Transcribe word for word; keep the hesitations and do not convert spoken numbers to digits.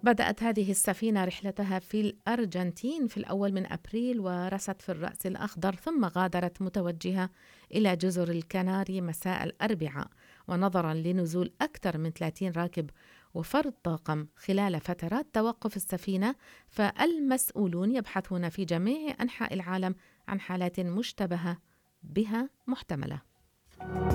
بدأت هذه السفينة رحلتها في الأرجنتين في الأول من أبريل، ورست في الرأس الأخضر، ثم غادرت متوجهة إلى جزر الكناري مساء الأربعاء. ونظرا لنزول أكثر من ثلاثين راكب وفرد طاقم خلال فترات توقف السفينة، فالمسؤولون يبحثون في جميع أنحاء العالم عن حالات مشتبهة بها محتملة.